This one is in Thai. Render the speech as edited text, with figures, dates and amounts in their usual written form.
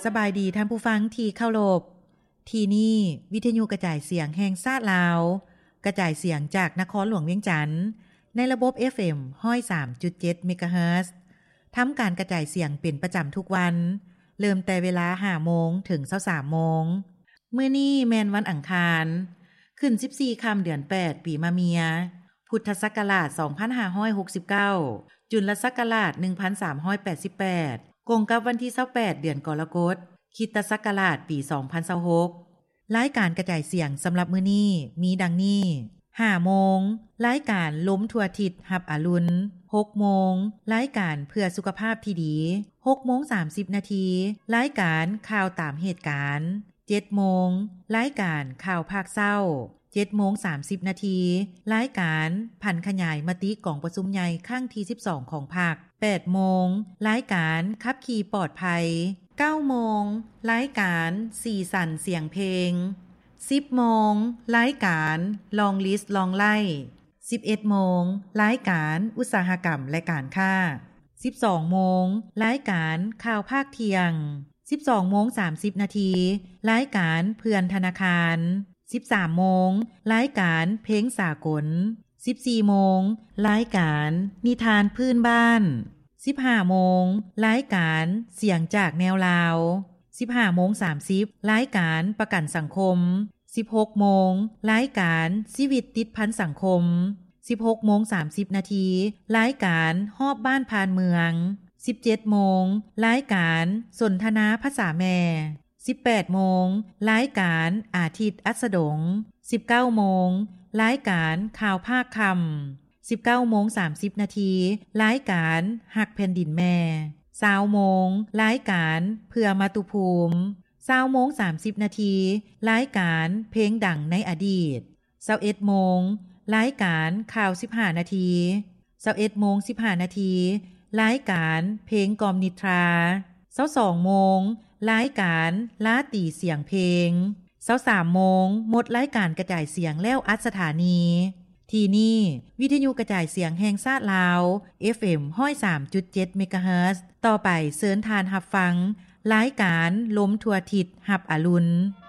สบายดีท่านผู้ฟังที่เคารพที่นี่วิทยุกระจายเสียงแห่งชาติลาวกระจายเสียงจากนครหลวงเวียงจันทน์ในระบบ FM 103.7 เมกะเฮิรตซ์ทำการกระจายเสียงเป็นประจำทุกวันเริ่มแต่เวลา 5 โมงถึง 23 โมงมื้อนี้แม่นวันอังคารขึ้น14ค่ำเดือน8ปีมะเมียพุทธศักราช2569จุลศักราช1388กงกับวันที่28เดือนกรกฎาคมคริสตศักราชปี2026รายการกระจายเสียงสำหรับมื้อนี้มีดังนี้ 5 โมงรายการล้มทั่วทิศรับอรุณ 6 โมงรายการเพื่อสุขภาพที่ดี 6:30 นาทีรายการข่าวตามเหตุการณ์ 7 โมงรายการข่าวภาคเศร้า 7:30 นาทีรายการพันขยายมติกองประชุมใหญ่ครั้งที่12ของพรรค 8 โมงรายการขับขี่ปลอดภัย 9 โมงรายการสีสันเสียงเพลง 10 โมงรายการลองลิสต์ลองไล่ 11 โมงรายการอุตสาหกรรมและการค้า 12 โมงรายการข่าวภาคเที่ยง 12:30 นาทีรายการเพื่อนธนาคาร 13 โมงรายการเพลงสากล 14 โมงรายการนิทานพื้นบ้าน 15 โมงรายการเสียงจากแนวลาว 15:30 รายการประกันสังคม 16 โมงรายการชีวิตติดพันสังคม 16:30 นาทีรายการฮอบบ้านผ่านเมือง 17 โมงรายการสนทนาภาษาแม่ 18 โมงรายการอาทิตย์อัสดง 19 โมงรายการข่าวภาคคำ 19:30 นาทีรายการหักแผ่นดินแม่20 โมงรายการเพื่อมาตุภูมิ20:30 นาทีรายการเพลงดังในอดีต21 โมงรายการข่าว15นาที21:15 นาทีรายการเพลงกล่อมนิทรา22 โมงรายการลาตีเสียงเพลง23 โมงหมดรายการกระจายเสียงแล้วอัดสถานีที่นี่วิทยุกระจายเสียงแห่งชาติลาว FM 103.7 เมกะเฮิรตซ์ต่อไปเชิญทานรับฟังรายการล้มทั่วทิศรับอรุณ